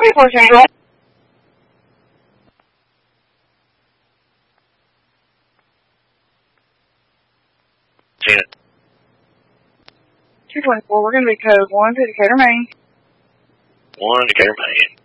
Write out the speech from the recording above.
347. Seen it. 224, we're going to be code 1 to Decatur, Maine. 1 Decatur, Maine.